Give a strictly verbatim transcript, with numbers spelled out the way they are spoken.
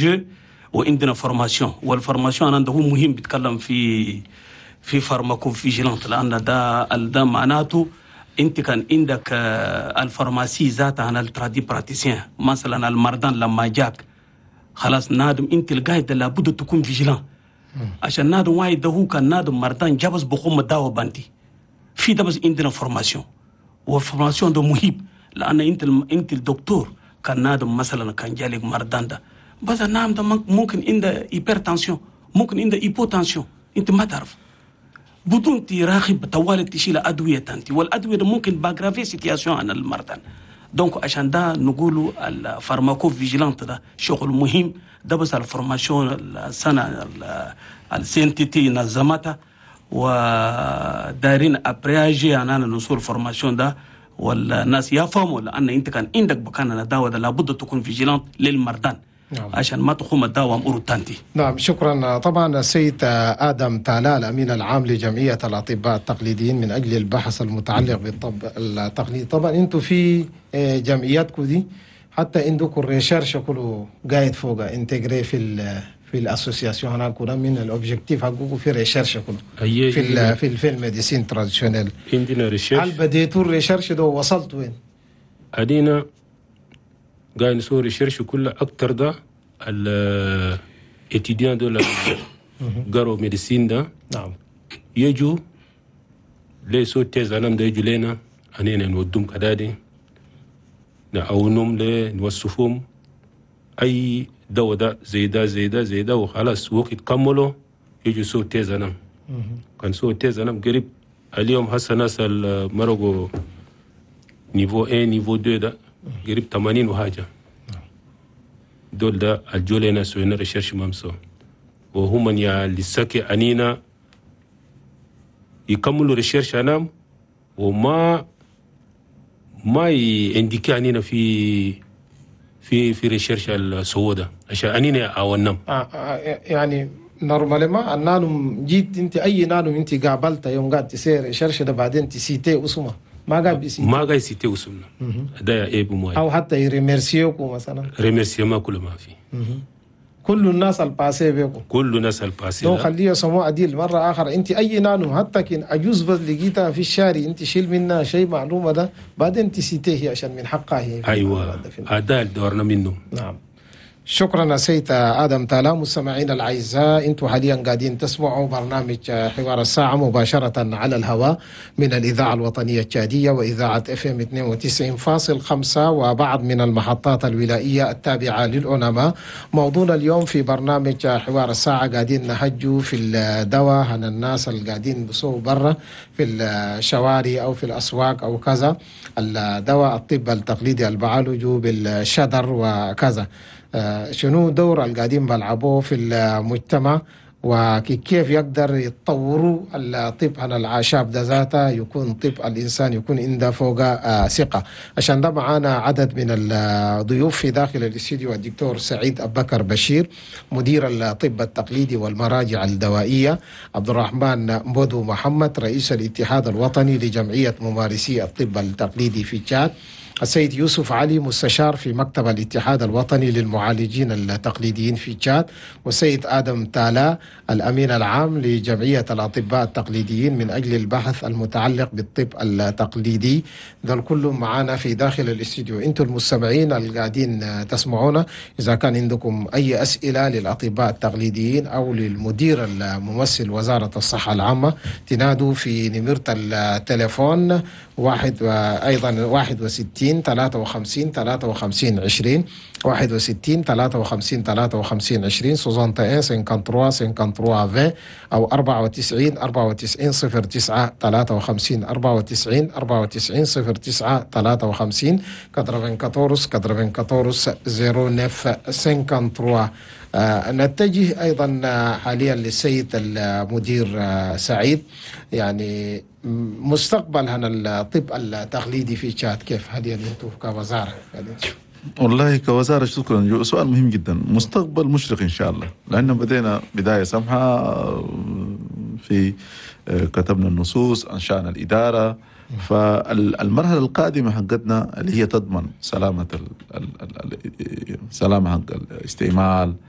بروجي وعندنا فورماسيون، والفورماسيون عنده هو مهم بيتكلم في في فارماكوفيجيلانت، لان ده ده معناته انت كان عندك الفارماسي ذاتها انا الترادي براتيسيان، مثلا المردان لما جاك خلاص نادم انت القاعده لابد تكون فيجيلان، عشان نادم واحد ده هو كان نادم مردان جابس بقوم الدواء بانتي في ده، بس عندنا فورماسيون، والفورماسيون ده مهم لان انت انت الدكتور كان نادم مثلا كان جالك مردان ده، بس النام ده ممكن عنده هيبرتنسيون، ممكن عنده هيبوتنسيون، انت ما تعرف بدون تراقب طوال تشيل ادويه تانتي، والادويه ده ممكن باغرافي سيتياسيون عن المردان. دونك عشان ده نقولوا الفارماكو فيجيلانت ده شغل مهم، ده بس الفورماسيون السنه السينتيتي نظمتها ودارين ابرياجي انا نصور الفورماسيون ده والناس يفهموا، لان انت كان عندك بكان الدواء ده لابد تكون فيجيلانت للمردان. نعم. عشان ما تقوم الدواء امور تانتي. نعم شكرا. طبعا السيد ادم تالا الامين العام لجمعيه الاطباء التقليديين من اجل البحث المتعلق بالطب التقليدي، طبعا انتم في جمعياتكم دي حتى عندكم الريشيرش كله قاعد فوق انتجري في في الاسوسياسيون هناك من الاوبجيكتيف حقكم في ريشيرش كله في ال في في الميديسين تراديشنال. عندنا ريشيرش. هل بديتوا الريشيرش ده ووصلتوا وين؟ ادينا قاعد نسوي ريشيرش كله اكتر ده الاتيديان دول قروا ميديسين ده. نعم. يجوا ليسوا تيز علم ده يجوا لنا انينا نودهم كدادي نعاونهم ليه نوصفهم اي دواء ده زي ده زي ده زي ده وخلاص وقت كملوا يجوا سو تيز علم. كان سو تيز علم قريب اليوم هسه ناس المرقوا نيفو اي نيفو دو ده قريب ثمانين وحاجة. دول ده الجولينا سوينا ريشيرش مامسو وهم يا لساكي أنينا يكملوا ريشيرش أنام وما ما ينديكي أنينا في في في ريشيرش السوداء عشان أنينا أو النم. آه آه يعني نورمالي ما النانم جيت انت اي نانم انت قابلتها يوم قاعد تسير ريشيرش ده بعدين تسيتي اسمه ما قاعد بيسيتي ما قاعد يسيتي وسمنا ده يا ايب موي او حتى يريميرسيوكو مثلا ريميرسيو ما كله ما في كل الناس الباسي بيكو كل الناس الباسي دو خليه سمو عديل مره اخر انت اي نانو حتى كن اجوز بس لقيتها في الشارع انت شيل منها شيء معلومه ده بعدين تسيتيه عشان من حقها هي. ايوه هذا دورنا منه. نعم شكرا سيد آدم تالا. مستمعينا الأعزاء انتم حاليا قاعدين تسمعوا برنامج حوار الساعة مباشرة على الهواء من الإذاعة الوطنية التشادية وإذاعة اف ام اثنين وتسعين فاصلة خمسة وبعض من المحطات الولائية التابعة للعلماء. موضوعنا اليوم في برنامج حوار الساعة قاعدين نهجوا في الدواء عن الناس اللي قاعدين بسوق برا في الشوارع أو في الأسواق أو كذا، الدواء الطب التقليدي البعالجوا بالشدر وكذا. آه شنو دور القاعدين بلعبوه في المجتمع وكيف يقدر يتطوروا الطب عن الأعشاب ده ذاته، يكون طب الإنسان يكون عنده فوق آه ثقة. عشان ده معانا عدد من الضيوف في داخل الاستوديو، الدكتور سعيد أبو بكر بشير مدير الطب التقليدي والمراجع الدوائية، عبد الرحمن مبودو محمد رئيس الاتحاد الوطني لجمعية ممارسي الطب التقليدي في تشاد، السيد يوسف علي مستشار في مكتب الاتحاد الوطني للمعالجين التقليديين في تشاد، والسيد آدم تالا الأمين العام لجمعية الأطباء التقليديين من أجل البحث المتعلق بالطب التقليدي. ذل كلهم معنا في داخل الاستوديو. انتم المستمعين اللي قاعدين تسمعونا إذا كان عندكم أي أسئلة للأطباء التقليديين أو للمدير الممثل وزارة الصحة العامة تنادوا في نمرة التليفون واحد أيضا واحد وستين ثلاثة وخمسين ثلاثة وخمسين عشرين واحد وستين ثلاثة وخمسين ثلاثة وخمسين عشرين سوزان تاين سنكنتروا سنكنتروا في أو أربعة وتسعين أربعة وتسعين صفر تسعة ثلاثة وخمسين أربعة وتسعين أربعة وتسعين صفر تسعة ثلاثة وخمسين كدربن كاتورس كدربن كاتورس زيرو نف سنكنتروا. آه نتجه أيضا حاليا للسيد المدير آه سعيد، يعني مستقبل هنا الطب التقليدي في تشاد كيف حاليا انتم كوزارة؟ والله كوزارة شكرا، سؤال مهم جدا. مستقبل مشرق إن شاء الله، لأن بدينا بداية سمحة في كتبنا النصوص، أنشأنا الإدارة، فالمرحلة القادمة حقتنا اللي هي تضمن سلامة سلامة حق الاستعمال